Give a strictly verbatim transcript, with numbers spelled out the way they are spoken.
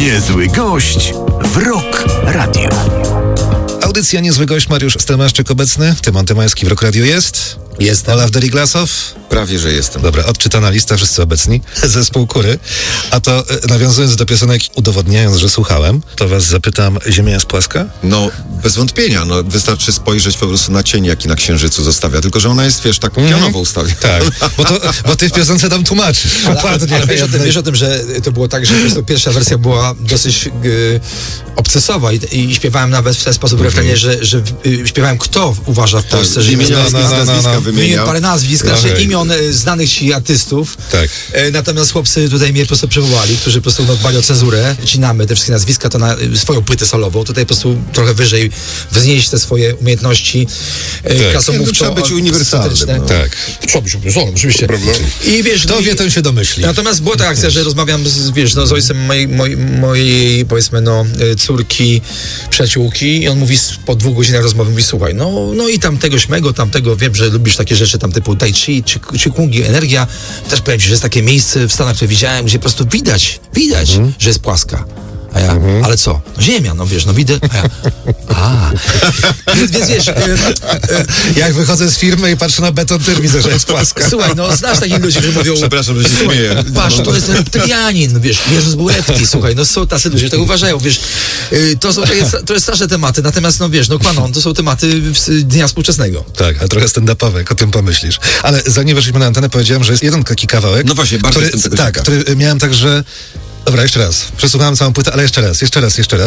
Niezły gość w Rock Radio. Audycja Niezły Gość, Mariusz Stelmaszczyk obecny, Tymon Tymański w Rock Radio jest. Jest. Olaf Deriglasow. Prawie, że jestem. Dobra, odczytana lista, wszyscy obecni. Zespół Kury. A to e, nawiązując do piosenek, udowodniając, że słuchałem, to was zapytam, Ziemia jest płaska? No, bez wątpienia. No, wystarczy spojrzeć po prostu na cień, jaki na Księżycu zostawia. Tylko, że ona jest, wiesz, tak pionowo mm. ustawiona. Tak, bo, to, bo ty w piosence tam tłumaczysz. Ale, ale, ale wiesz, o tym, wiesz o tym, że to było tak, że po prostu pierwsza wersja była dosyć y, obcesowa i, i śpiewałem nawet w ten sposób w refrenie, że, że y, śpiewałem, kto uważa w Polsce, tak, że imienia, jest no, no, no, nazwiska no. wymieniał. parę nazwisk, Okay. znaczy imion y, znanych ci artystów. Tak. E, natomiast chłopcy tutaj mnie po prostu przywołali, którzy po prostu no, dbali o cenzurę. Cinamy te wszystkie nazwiska, to na y, swoją płytę solową. Tutaj po prostu trochę wyżej wznieść te swoje umiejętności y, Tak. klasomówczo. Trzeba być uniwersalnym. No. Tak. Trzeba być uniwersalnym, oczywiście. I wiesz, Kto no, wie, ten się domyśli. Natomiast była ta akcja, że rozmawiam z, wiesz, no, z ojcem mojej, mojej, mojej, powiedzmy, no, córki, przyjaciółki i on mówi po dwóch godzinach rozmowy, mówi, słuchaj, no, no i tamtego śmego, tamtego, wiem, że lubisz takie rzeczy tam typu tai chi, czy, czy kungi, energia. Też powiem ci, że jest takie miejsce w Stanach, które widziałem, gdzie po prostu widać, widać, mm. że jest płaska. A ja, mm-hmm. ale co? No ziemia, no wiesz, no widzę. A ja, a. Więc, więc wiesz... E, e, Jak wychodzę z firmy i patrzę na beton, też widzę, że jest płaska. Słuchaj, no znasz takich ludzi, którzy mówią... Przepraszam, że się śmieję. Patrz, to jest reptylianin, wiesz, Jezus był reptil, słuchaj, no są tacy ludzie, tak uważają, wiesz, y, to są takie, to jest straszne tematy, natomiast, no wiesz, no Quanon, to są tematy dnia współczesnego. Tak, a trochę stand-upowe, jak o tym pomyślisz. Ale zanim weszliśmy na antenę, powiedziałem, że jest jeden taki kawałek, No właśnie, bardzo który, jestem tego tak, ciekaw. który miałem tak, że... Dobra, jeszcze raz. Przesłuchałem całą płytę, ale jeszcze raz, jeszcze raz, jeszcze raz.